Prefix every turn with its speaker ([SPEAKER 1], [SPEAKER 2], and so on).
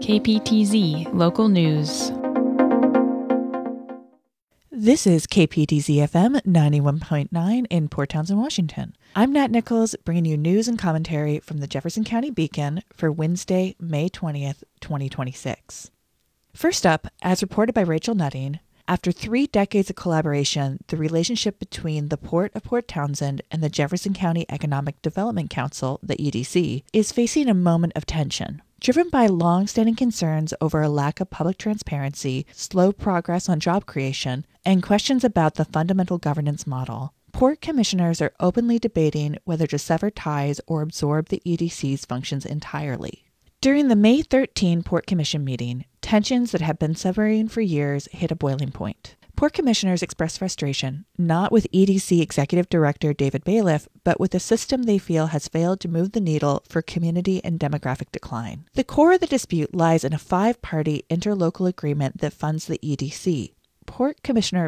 [SPEAKER 1] KPTZ Local News.
[SPEAKER 2] This is KPTZ FM 91.9 in Port Townsend, Washington. I'm Nat Nichols, bringing you news and commentary from the Jefferson County Beacon for Wednesday, May 20th, 2026. First up, as reported by Rachel Nutting, after 3 decades of collaboration, the relationship between the Port of Port Townsend and the Jefferson County Economic Development Council, the EDC, is facing a moment of tension. Driven by long-standing concerns over a lack of public transparency, slow progress on job creation, and questions about the fundamental governance model, Port commissioners are openly debating whether to sever ties or absorb the EDC's functions entirely. During the May 13 Port Commission meeting, tensions that have been severing for years hit a boiling point. Port commissioners expressed frustration, not with EDC Executive Director David Bailiff, but with a system they feel has failed to move the needle for community and demographic decline. The core of the dispute lies in a 5-party interlocal agreement that funds the EDC. Port Commissioner